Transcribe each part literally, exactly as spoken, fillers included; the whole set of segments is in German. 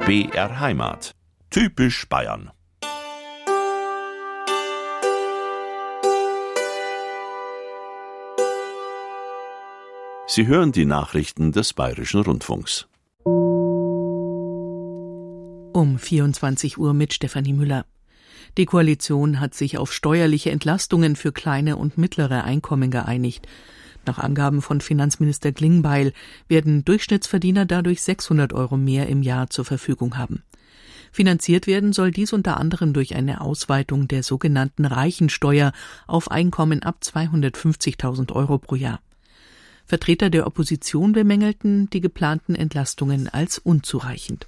B R Heimat. Typisch Bayern. Sie hören die Nachrichten des Bayerischen Rundfunks. Um vierundzwanzig Uhr mit Stefanie Müller. Die Koalition hat sich auf steuerliche Entlastungen für kleine und mittlere Einkommen geeinigt. Nach Angaben von Finanzminister Klingbeil werden Durchschnittsverdiener dadurch sechshundert Euro mehr im Jahr zur Verfügung haben. Finanziert werden soll dies unter anderem durch eine Ausweitung der sogenannten Reichensteuer auf Einkommen ab zweihundertfünfzigtausend Euro pro Jahr. Vertreter der Opposition bemängelten die geplanten Entlastungen als unzureichend.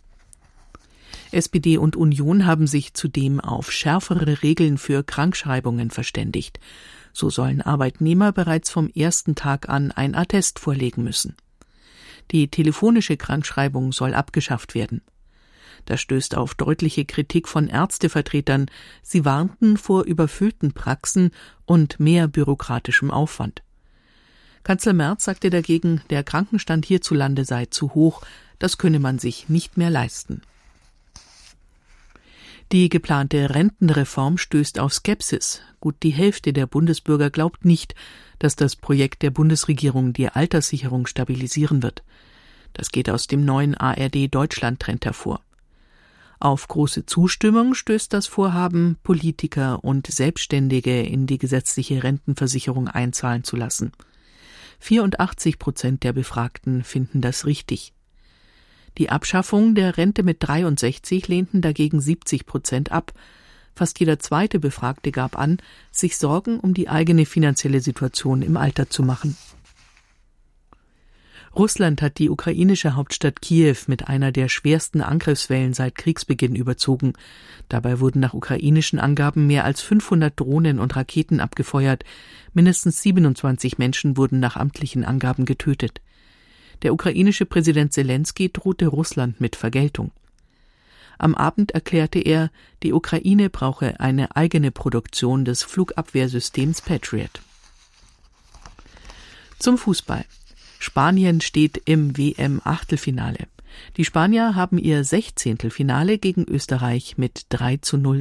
S P D und Union haben sich zudem auf schärfere Regeln für Krankschreibungen verständigt. So sollen Arbeitnehmer bereits vom ersten Tag an ein Attest vorlegen müssen. Die telefonische Krankschreibung soll abgeschafft werden. Das stößt auf deutliche Kritik von Ärztevertretern. Sie warnten vor überfüllten Praxen und mehr bürokratischem Aufwand. Kanzler Merz sagte dagegen, der Krankenstand hierzulande sei zu hoch, das könne man sich nicht mehr leisten. Die geplante Rentenreform stößt auf Skepsis. Gut die Hälfte der Bundesbürger glaubt nicht, dass das Projekt der Bundesregierung die Alterssicherung stabilisieren wird. Das geht aus dem neuen A R D-Deutschland-Trend hervor. Auf große Zustimmung stößt das Vorhaben, Politiker und Selbstständige in die gesetzliche Rentenversicherung einzahlen zu lassen. vierundachtzig Prozent der Befragten finden das richtig. Die Abschaffung der Rente mit dreiundsechzig lehnten dagegen siebzig Prozent ab. Fast jeder zweite Befragte gab an, sich Sorgen um die eigene finanzielle Situation im Alter zu machen. Russland hat die ukrainische Hauptstadt Kiew mit einer der schwersten Angriffswellen seit Kriegsbeginn überzogen. Dabei wurden nach ukrainischen Angaben mehr als fünfhundert Drohnen und Raketen abgefeuert. Mindestens siebenundzwanzig Menschen wurden nach amtlichen Angaben getötet. Der ukrainische Präsident Selenskyj drohte Russland mit Vergeltung. Am Abend erklärte er, die Ukraine brauche eine eigene Produktion des Flugabwehrsystems Patriot. Zum Fußball. Spanien steht im W M-Achtelfinale. Die Spanier haben ihr Sechzehntelfinale gegen Österreich mit drei zu null